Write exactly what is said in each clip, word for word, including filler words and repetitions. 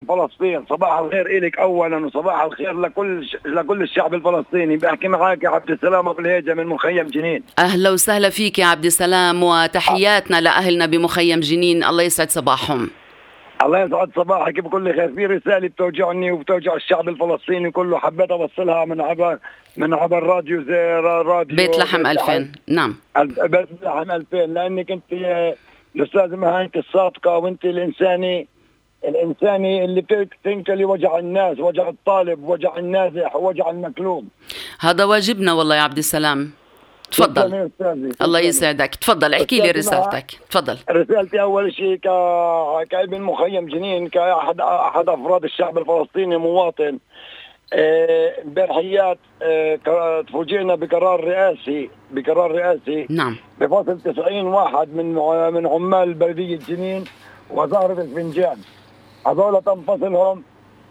فلسطين. صباح الخير إلك أولا وصباح الخير لكل لكل الشعب الفلسطيني. بحكي معاك يا عبد السلام أبو الهيجة من مخيم جنين. أهلا وسهلا فيك يا عبد السلام، وتحياتنا لأهلنا بمخيم جنين، الله يسعد صباحهم. الله يسعد صباحك بكل خير. في رسالة بتوجعني وبتوجع الشعب الفلسطيني كله، حبيت أوصلها من عبر من عبر راديو زي راديو بيت لحم ألفين. نعم بيت لحم ألفين، لأنك أنت الأستاذ مهانك الصادقة، وأنت الإنساني الإنساني اللي بتنكلي وجع الناس، وجع الطالب، وجع النازح، وجع المكلوم. هذا واجبنا والله يا عبد السلام. تفضل. الله يسعدك، تفضل احكي لي رسالتك. تفضل. رسالتي أول شيء ك... كابن مخيم جنين، كأحد أحد أفراد الشعب الفلسطيني، مواطن. امبارحيات اه... تفوجئنا بقرار رئاسي بقرار رئاسي نعم بفصل تسعين واحد من من عمال بلدية جنين وزهرة الفنجان. هذول تم فصلهم.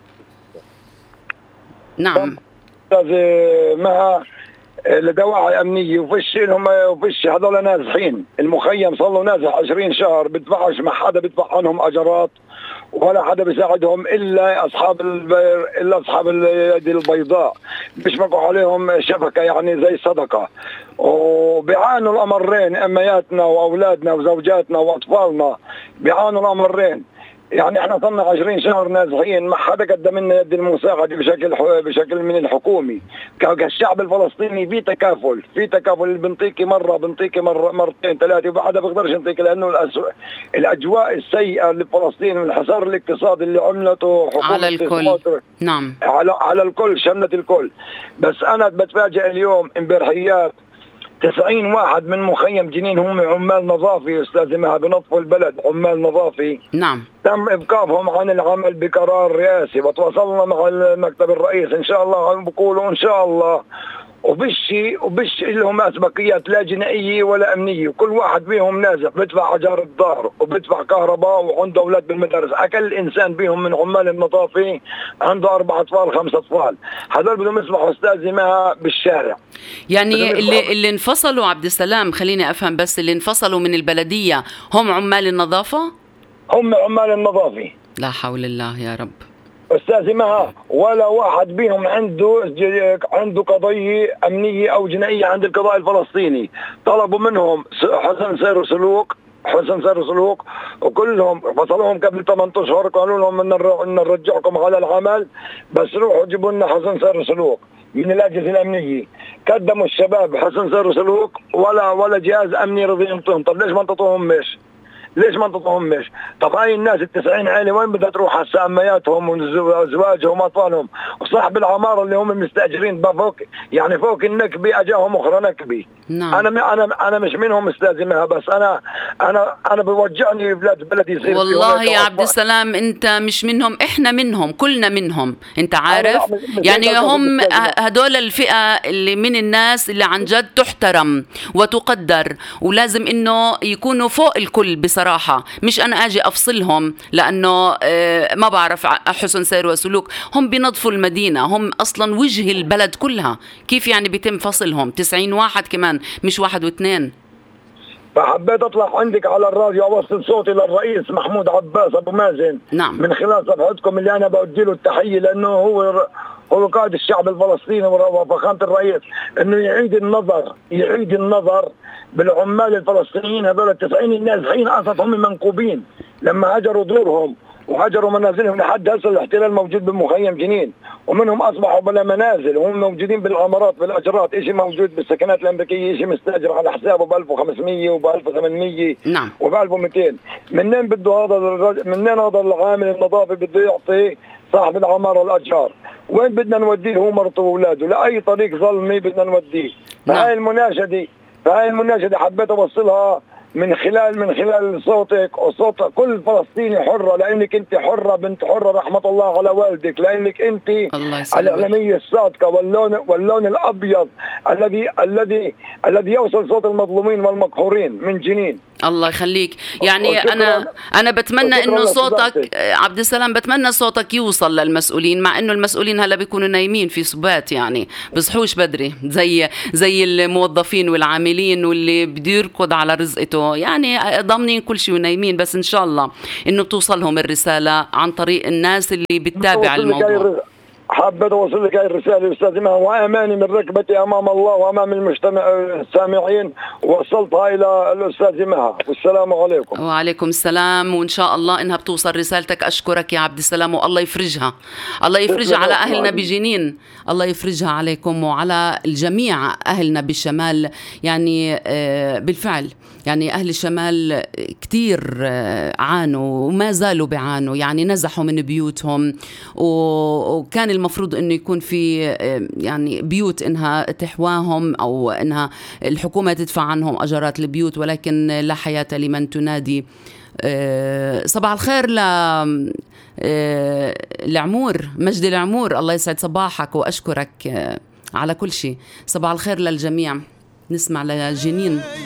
نعم أستاذ مها لدواعي أمنية، وفش لهم وفش هذول نازحين. المخيم صار له نازح عشرين شهر، بدفعش مع حدا بدفع عنهم أجرات، ولا حدا بيساعدهم إلا أصحاب البير إلا أصحاب اليد البيضاء، بيشبكوا عليهم شبكة يعني زي صدقة. وبيعانوا الأمرين، أمياتنا وأولادنا وزوجاتنا وأطفالنا بيعانوا الأمرين. يعني احنا صرنا عشرين شهر نازحين، ما حدا قدم لنا يد المساعدة بشكل بشكل من الحكومي. كالشعب الفلسطيني في تكافل، في تكافل. بنطيكي مرة بنطيكي مرة مرتين ثلاثة، وبعدها بقدرش نطيكي، لأنه الأجواء السيئة لفلسطين والحصار الاقتصادي اللي عملته حكومة على الكل. نعم على على الكل، شملت الكل. بس أنا بتفاجئ اليوم امبارحيات تسعين واحد من مخيم جنين هم عمال نظافي أستاذ مها، بنظفوا البلد، عمال نظافي. نعم تم إيقافهم عن العمل بقرار رئاسي، وتواصلنا مع المكتب الرئيس إن شاء الله، بقولوا إن شاء الله. وبشي وبش لهم أسبقيات لا جنائية ولا أمنية، كل واحد فيهم نازح بدفع أجار الدار وبدفع كهرباء وعنده أولاد بالمدارس. أكل إنسان بيهم من عمال النظافة عنده أربع أطفال خمس أطفال، هذول بدهم يصبحوا أستاذي معها بالشارع. يعني اللي اللي انفصلوا عبد السلام، خليني أفهم بس، اللي انفصلوا من البلدية هم عمال النظافة؟ هم عمال النظافة. لا حول الله يا رب. أستاذي مها ولا واحد بيهم عنده عنده قضية أمنية أو جنائية عند القضاء الفلسطيني. طلبوا منهم حسن سير وسلوك حسن سير وسلوك وكلهم فصلوهم قبل ثمانية أشهر، قالوا لهم إن نرجعكم على العمل، بس روحوا جيبوا لنا حسن سير وسلوك من الأجهزة الأمنية. قدموا الشباب حسن سير وسلوك، ولا ولا جهاز أمني رضي ينطيهم. طب ليش ما انطوهم مش؟ ليش ما انطوهم مش؟ طب هاي الناس التسعين عائلة وين بدها تروح هسه؟ أمياتهم وزواجهم وأطفالهم، وصاحب العمارة اللي هم مستأجرين فوق، يعني فوق النكبة أجاهم أخرى نكبة. نعم. أنا أنا أنا مش منهم استاذنها، بس أنا أنا أنا بوجعني بلاد بلدي يصير. والله يا عبد السلام أنت مش منهم، إحنا منهم، كلنا منهم، أنت عارف. يعني هم هدول الفئة اللي من الناس اللي عن جد تحترم وتقدر، ولازم إنه يكونوا فوق الكل بصراحة. مش أنا أجي أفصلهم لأنه ما بعرف حسن سير وسلوك. هم بينظفوا المدينة، هم أصلا وجه البلد كلها. كيف يعني بيتم فصلهم؟ تسعين واحد كمان، مش واحد واثنين. فحبيت أطلع عندك على الراديو أوصل صوتي للرئيس محمود عباس أبو مازن. نعم. من خلال صفحتكم اللي أنا بودي له التحية، لأنه هو هو قائد الشعب الفلسطيني وفخامة الرئيس، إنه يعيد النظر يعيد النظر بالعمال الفلسطينيين. هذول التسعين النازحين أصلا هم منكوبين لما هجروا دورهم وهجروا منازلهم لحد هسه. الاحتلال موجود بمخيم جنين، ومنهم أصبحوا بلا منازل، وهم موجودين بالعمارات بالأجرات. إشي موجود بالسكنات الأمريكية، إشي مستأجر على حسابه ب ألف وخمسمية وب ألف وثمانمية نعم وب ألف ومئتين. منين بده هذا الرجل؟ منين هذا العامل النظافي بده يعطي صاحب العمارة الأجار؟ وين بدنا نوديه هو مرته وأولاده؟ لأي طريق ظلمي بدنا نوديه. نعم. فهاي المناشدة فهاي المناشدة حبيت أوصلها من خلال من خلال صوتك وصوت كل فلسطيني حرة، لأنك أنت حرة بنت حرة، رحمة الله على والدك، لأنك أنت الإعلامية الصادقة واللون واللون الأبيض الذي الذي الذي يوصل صوت المظلومين والمقهورين من جنين. الله يخليك. يعني أنا أنا بتمنى إنه صوتك عبد السلام، بتمنى صوتك يوصل للمسؤولين، مع إنه المسؤولين هلا بيكونوا نايمين في سبات، يعني بصحوش بدري زي زي الموظفين والعاملين واللي بده يركض على رزقته انه يعني ضامنين كل شيء ونايمين، بس ان شاء الله انه توصلهم الرسالة عن طريق الناس اللي بتتابع الموضوع. حابة أوصل لك هاي الرسالة أستاذ مها، وأماني من ركبتي أمام الله وأمام المجتمع السامعين، وصلتها إلى الأستاذ مها. والسلام عليكم. وعليكم السلام، وإن شاء الله إنها بتوصل رسالتك. أشكرك يا عبد السلام، والله يفرجها، الله يفرجها على أهلنا بجنين، الله يفرجها عليكم وعلى الجميع أهلنا بالشمال. يعني بالفعل يعني أهل الشمال كتير عانوا وما زالوا بيعانوا، يعني نزحوا من بيوتهم، وكان المفروض أنه يكون في يعني بيوت إنها تحواهم أو إنها الحكومة تدفع عنهم أجرات البيوت، ولكن لا حياة لمن تنادي. صباح الخير ل العمور، مجد العمور، الله يسعد صباحك وأشكرك على كل شيء. صباح الخير للجميع. نسمع لجنين.